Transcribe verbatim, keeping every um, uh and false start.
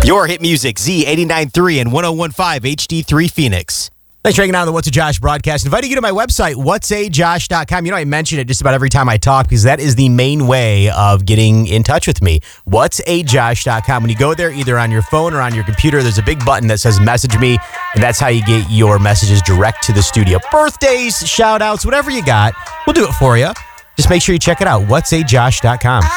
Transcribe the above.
Your hit music, Z eighty-nine point three and one oh one point five H D three Phoenix. Thanks for hanging out on the What's a Josh broadcast. Inviting you to my website, whats a josh dot com. You know, I mention it just about every time I talk because that is the main way of getting in touch with me. whats a josh dot com. When you go there, either on your phone or on your computer, there's a big button that says message me, and that's how you get your messages direct to the studio. Birthdays, shout outs, whatever you got, we'll do it for you. Just make sure you check it out, whats a josh dot com.